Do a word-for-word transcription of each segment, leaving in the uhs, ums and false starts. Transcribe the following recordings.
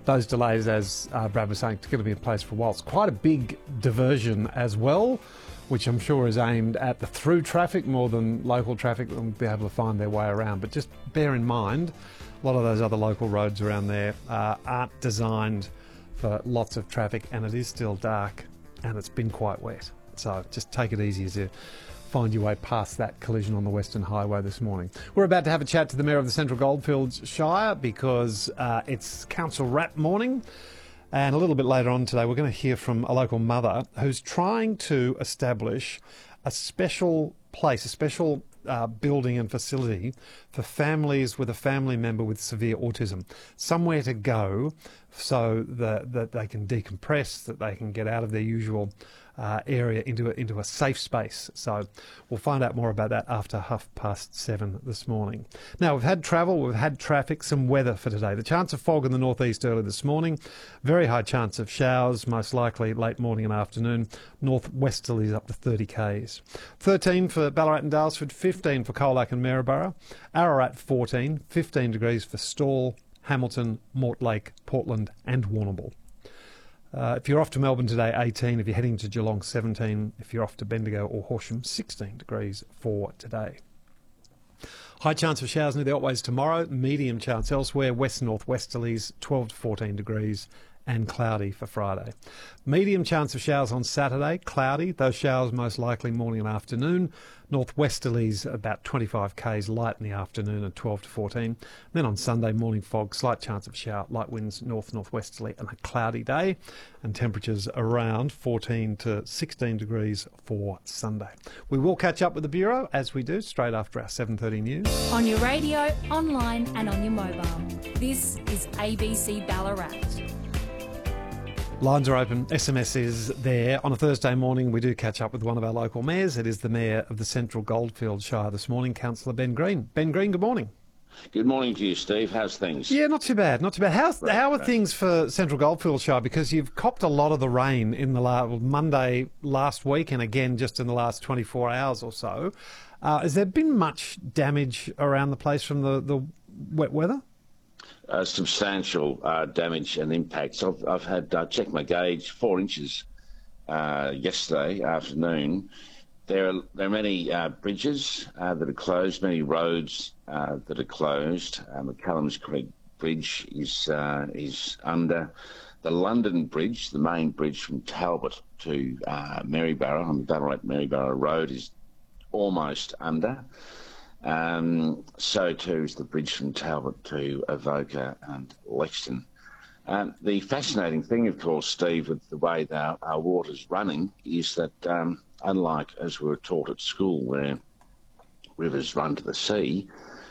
those delays, as uh, Brad was saying, are going to be in place for a while. It's quite a big diversion as well, which I'm sure is aimed at the through traffic more than local traffic that will be able to find their way around. But just bear in mind, a lot of those other local roads around there uh, aren't designed for lots of traffic, and it is still dark and it's been quite wet. So just take it easy as you find your way past that collision on the Western Highway this morning. We're about to have a chat to the Mayor of the Central Goldfields Shire because uh, it's Council Wrap morning. And a little bit later on today, we're going to hear from a local mother who's trying to establish a special place, a special uh, building and facility for families with a family member with severe autism. Somewhere to go so that, that they can decompress, that they can get out of their usual uh, area into a, into a safe space. So we'll find out more about that after half past seven this morning. Now, we've had travel, we've had traffic, some weather for today. The chance of fog in the northeast early this morning, very high chance of showers, most likely late morning and afternoon. Northwesterlies up to thirty k's. thirteen for Ballarat and Dalesford, fifteen for Colac and Maryborough, Ararat fourteen, fifteen degrees for Stawell, Hamilton, Mortlake, Portland and Warrnambool. Uh, if you're off to Melbourne today, eighteen. If you're heading to Geelong, seventeen. If you're off to Bendigo or Horsham, sixteen degrees for today. High chance of showers near the Otways tomorrow. Medium chance elsewhere. West northwesterlies, twelve to fourteen degrees and cloudy for Friday. Medium chance of showers on Saturday. Cloudy. Those showers most likely morning and afternoon. Northwesterlies about twenty-five k's light in the afternoon at twelve to fourteen. Then on Sunday, morning fog, slight chance of shower, light winds north-northwesterly and a cloudy day. And temperatures around fourteen to sixteen degrees for Sunday. We will catch up with the Bureau, as we do, straight after our seven thirty news. On your radio, online and on your mobile. This is A B C Ballarat. Lines are open, S M S is there. On a Thursday morning, we do catch up with one of our local mayors. It is the Mayor of the Central Goldfields Shire this morning, Councillor Ben Green. Ben Green, good morning. Good morning to you, Steve. How's things? Yeah, not too bad, not too bad. How's, Right, how are right. things for Central Goldfields Shire? Because you've copped a lot of the rain in the la- Monday last week and again just in the last twenty-four hours or so. Uh, has there been much damage around the place from the, the wet weather? Uh, substantial uh, damage and impacts. I've, I've had, uh, checked my gauge, four inches uh, yesterday afternoon. There are, there are many uh, bridges uh, that are closed, many roads uh, that are closed. Uh, McCallum's Creek Bridge is, uh, is under. The London Bridge, the main bridge from Talbot to uh, Maryborough on the Ballarat-Maryborough Road, is almost under. Um, so too is the bridge from Talbot to Avoca and Lexington. Um, the fascinating thing, of course, Steve, with the way that our, our water's running is that um, unlike as we were taught at school where rivers run to the sea,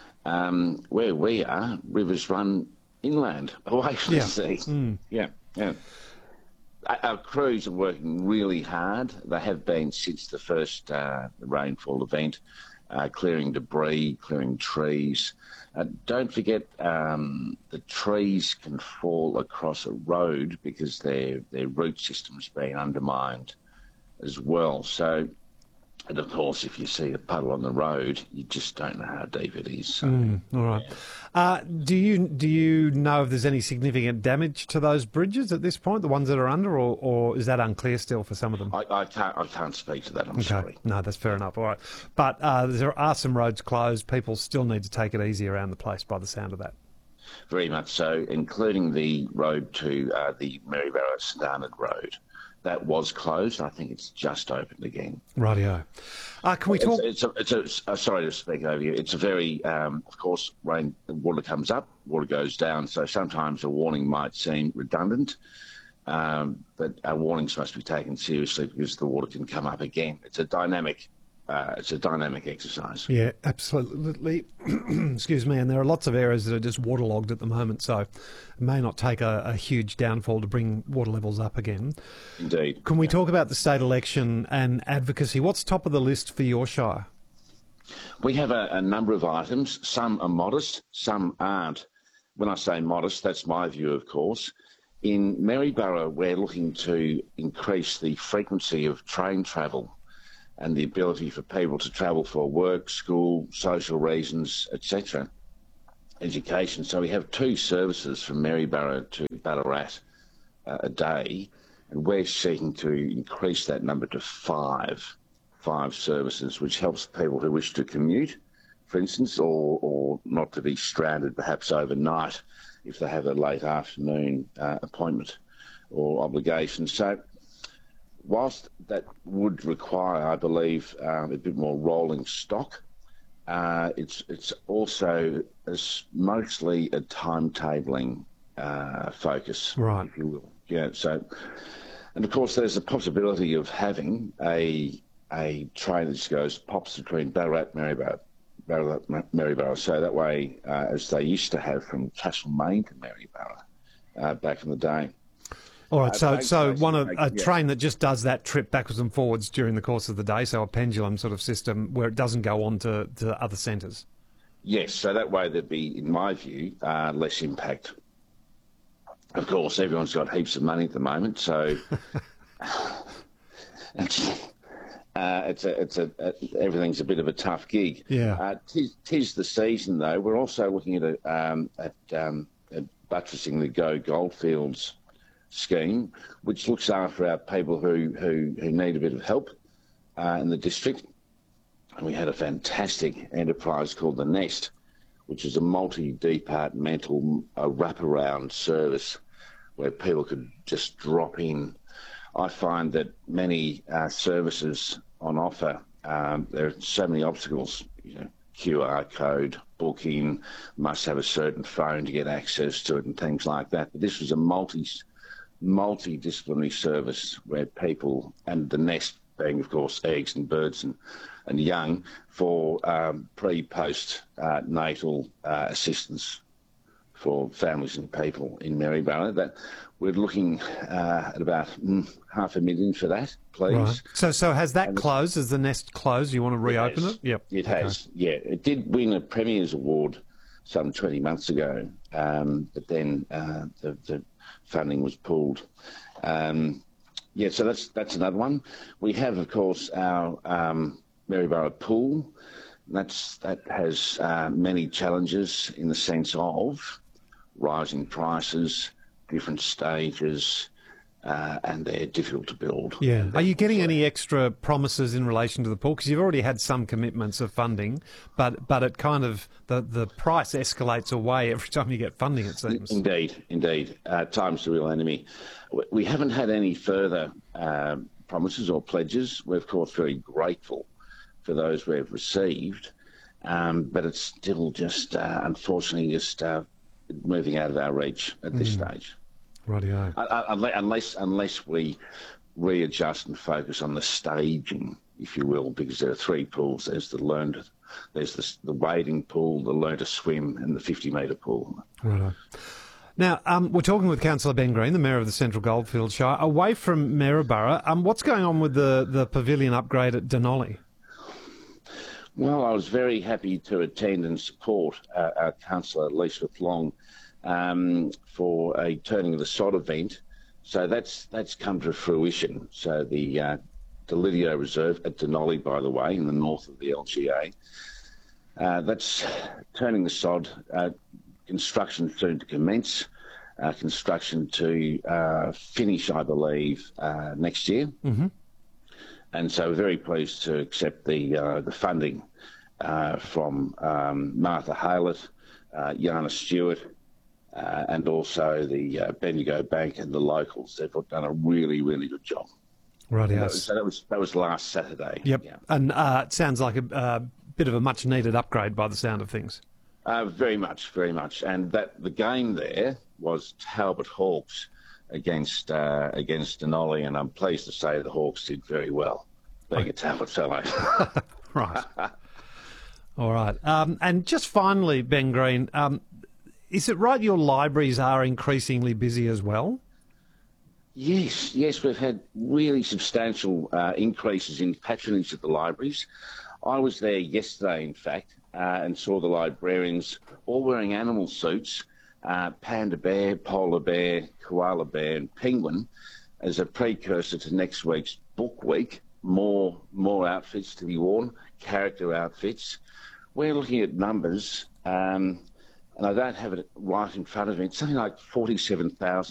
um, where we are, rivers run inland, away from Yeah. the sea. Mm. Yeah, yeah. Our our crews are working really hard. They have been since the first uh, rainfall event. Uh, clearing debris, clearing trees. Uh, don't forget um, the trees can fall across a road because their their root system's been undermined as well. So, and of course, if you see a puddle on the road, you just don't know how deep it is. So, Mm, all right. Uh, do you do you know if there's any significant damage to those bridges at this point, the ones that are under, or, or is that unclear still for some of them? I, I can't I can't speak to that. I'm Okay, sorry. no, that's fair enough. All right, but uh, there are some roads closed. People still need to take it easy around the place, by the sound of that. Very much so, including the road to uh, the Maryborough Starnard Road. That was closed. I think it's just opened again. Rightio. Uh, can we talk? It's, it's a, it's a, uh, sorry to speak over you. It's a very, um, of course, rain, water comes up, water goes down. So sometimes a warning might seem redundant, um, but our warnings must be taken seriously because the water can come up again. It's a dynamic, uh, it's a dynamic exercise. Yeah, absolutely. Excuse me. And there are lots of areas that are just waterlogged at the moment, so it may not take a, a huge downfall to bring water levels up again. Indeed. Can we talk about the state election and advocacy? What's top of the list for your shire? We have a, a number of items. Some are modest, some aren't. When I say modest, that's my view, of course. In Maryborough, we're looking to increase the frequency of train travel and the ability for people to travel for work, school, social reasons, et cetera, education. So we have two services from Maryborough to Ballarat uh, a day, and we're seeking to increase that number to five, five services, which helps people who wish to commute, for instance, or, or not to be stranded perhaps overnight if they have a late afternoon uh, appointment or obligation. So whilst that would require, I believe, um, a bit more rolling stock, uh, it's it's also it's mostly a timetabling uh, focus, right? If you will. Yeah. So, and of course, there's the possibility of having a a train that just goes pops between Ballarat, Maryborough, Ballarat, Maryborough. So that way, uh, as they used to have from Castlemaine to Maryborough uh, back in the day. All right, so Uh, so one of a yeah. train that just does that trip backwards and forwards during the course of the day, so a pendulum sort of system where it doesn't go on to, to other centres. Yes, so that way there'd be, in my view, uh, less impact. Of course, everyone's got heaps of money at the moment, so it's, uh, it's a it's a, a everything's a bit of a tough gig. Yeah, uh, tis, tis the season though. We're also looking at a, um, at, um, at buttressing the Go Goldfields scheme, which looks after our people who, who, who need a bit of help uh, in the district. And we had a fantastic enterprise called The Nest, which is a multi-departmental uh, wraparound service where people could just drop in. I find that many uh, services on offer, um, there are so many obstacles, you know, Q R code, booking, must have a certain phone to get access to it and things like that. But this was a multi multidisciplinary service where people, and the nest being, of course, eggs and birds and, and young, for um, pre, post uh, natal uh, assistance for families and people in Maryborough. That we're looking uh, at about mm, half a million for that, please. Right. So, so has that and closed? Has the nest closed? You want to reopen it? It, yep. It has. Okay. Yeah, it did win a Premier's Award some twenty months ago, um, but then uh, the, the funding was pulled. Um, yeah, so that's that's another one. We have, of course, our um, Maryborough pool. That's that has uh, many challenges in the sense of rising prices, different stages, uh, and they're difficult to build. Yeah. Are you getting any extra promises in relation to the pool? Because you've already had some commitments of funding, but but it kind of the the price escalates away every time you get funding, it seems. Indeed, indeed. Uh, time's the real enemy. We haven't had any further uh, promises or pledges. We're of course very grateful for those we've received, um, but it's still just uh, unfortunately just uh, moving out of our reach at this mm. stage. Rightio. Unless, unless we readjust and focus on the staging, if you will, because there are three pools. There's the learn to, there's the, the wading pool, the learn to swim, and the fifty metre pool. Right. Now, um, we're talking with Councillor Ben Green, the Mayor of the Central Goldfields Shire. Away from Maryborough, um, what's going on with the, the pavilion upgrade at Denali? Well, I was very happy to attend and support uh, our Councillor Elizabeth Long um, for a turning of the sod event. So that's that's come to fruition. So the uh, Delidio Reserve at Denali, by the way, in the north of the L G A, uh, that's turning the sod. Uh, construction soon to commence. Uh, construction to uh, finish, I believe, uh, next year. Mm-hmm. And so we're very pleased to accept the uh, the funding uh, from um, Martha Haylett, uh, Yana Stewart, uh, and also the uh, Bendigo Bank and the locals. They've done a really, really good job. Right, yes. That was, so that was that was last Saturday. Yep. Yeah. And uh, it sounds like a uh, bit of a much needed upgrade by the sound of things. Uh, very much, very much. And that the game there was Talbot Hawks against uh, against Denali, and I'm pleased to say the Hawks did very well. Being a Talbot fellow. Right. All right. Um, and just finally, Ben Green, um, is it right your libraries are increasingly busy as well? Yes, yes, we've had really substantial uh, increases in patronage at the libraries. I was there yesterday, in fact, uh, and saw the librarians all wearing animal suits, uh, panda bear, polar bear, koala bear and penguin as a precursor to next week's book week. More, more outfits to be worn, character outfits. We're looking at numbers, um, and I don't have it right in front of me. It's something like forty-seven thousand